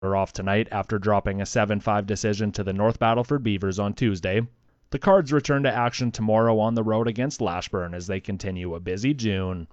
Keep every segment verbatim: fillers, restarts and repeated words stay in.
are off tonight after dropping a seven five decision to the North Battleford Beavers on Tuesday. The Cards return to action tomorrow on the road against Lashburn as they continue a busy June.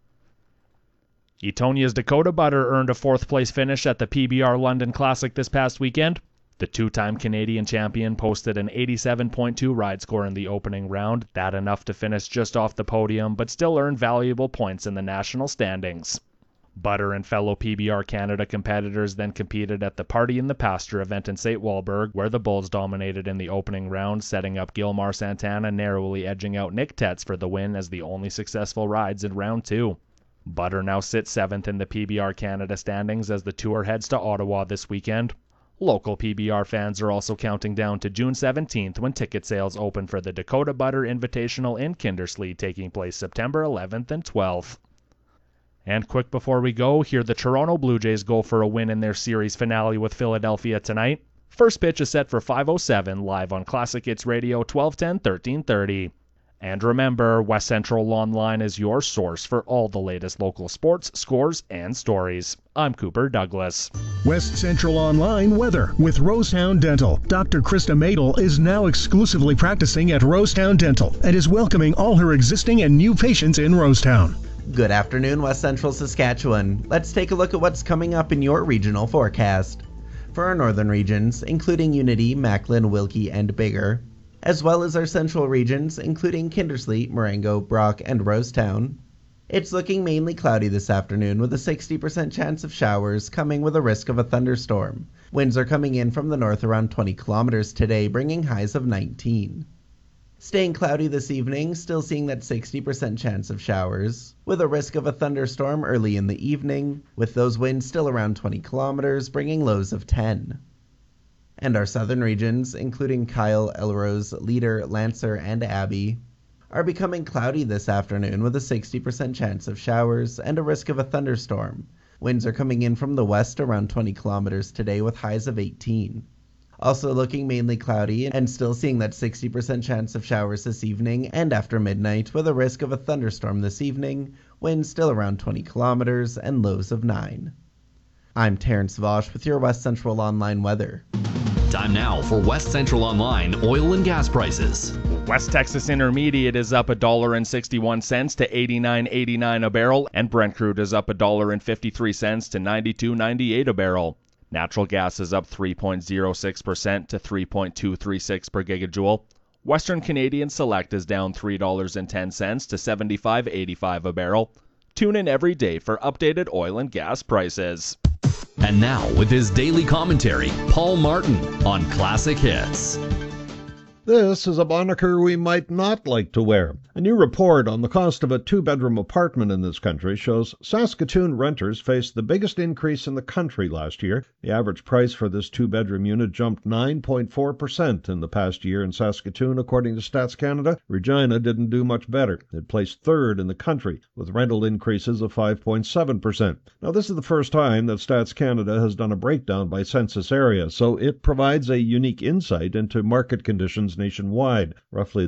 Etonia's Dakota Butter earned a fourth-place finish at the P B R London Classic this past weekend. The two-time Canadian champion posted an eighty-seven point two ride score in the opening round, that enough to finish just off the podium, but still earned valuable points in the national standings. Butter and fellow P B R Canada competitors then competed at the Party in the Pasture event in Saint Walburg, where the Bulls dominated in the opening round, setting up Gilmar Santana narrowly edging out Nick Tetz for the win as the only successful rides in round two. Butter now sits seventh in the P B R Canada standings as the tour heads to Ottawa this weekend. Local P B R fans are also counting down to June seventeenth when ticket sales open for the Dakota Butter Invitational in Kindersley, taking place September eleventh and twelfth. And quick before we go, here the Toronto Blue Jays go for a win in their series finale with Philadelphia tonight. First pitch is set for five oh seven, live on Classic Hits Radio, twelve ten, thirteen thirty. And remember, West Central Online is your source for all the latest local sports, scores, and stories. I'm Cooper Douglas. West Central Online weather with Rosetown Dental. Doctor Krista Madel is now exclusively practicing at Rosetown Dental and is welcoming all her existing and new patients in Rosetown. Good afternoon, West Central Saskatchewan. Let's take a look at what's coming up in your regional forecast. For our northern regions, including Unity, Macklin, Wilkie, and Biggar, as well as our central regions, including Kindersley, Marengo, Brock, and Rosetown, it's looking mainly cloudy this afternoon with a sixty percent chance of showers coming with a risk of a thunderstorm. Winds are coming in from the north around twenty kilometers today, bringing highs of nineteen. Staying cloudy this evening, still seeing that sixty percent chance of showers, with a risk of a thunderstorm early in the evening, with those winds still around twenty kilometers, bringing lows of ten. And our southern regions, including Kyle, Elrose, Leader, Lancer, and Abbey, are becoming cloudy this afternoon with a sixty percent chance of showers and a risk of a thunderstorm. Winds are coming in from the west around twenty kilometers today with highs of eighteen. Also looking mainly cloudy and still seeing that sixty percent chance of showers this evening and after midnight with a risk of a thunderstorm this evening, winds still around twenty kilometers and lows of nine. I'm Terrence Vosch with your West Central Online weather. Time now for West Central Online oil and gas prices. West Texas Intermediate is up one dollar and sixty-one cents to eighty-nine eighty-nine a barrel, and Brent crude is up one dollar and fifty-three cents to ninety-two ninety-eight a barrel. Natural gas is up three point zero six percent to three point two three six per gigajoule. Western Canadian Select is down three dollars and ten cents to seventy-five eighty-five a barrel. Tune in every day for updated oil and gas prices. And now, with his daily commentary, Paul Martin on Classic Hits. This is a moniker we might not like to wear. A new report on the cost of a two-bedroom apartment in this country shows Saskatoon renters faced the biggest increase in the country last year. The average price for this two-bedroom unit jumped nine point four percent in the past year in Saskatoon, according to Stats Canada. Regina didn't do much better. It placed third in the country, with rental increases of five point seven percent. Now, this is the first time that Stats Canada has done a breakdown by census area, so it provides a unique insight into market conditions nationwide. Roughly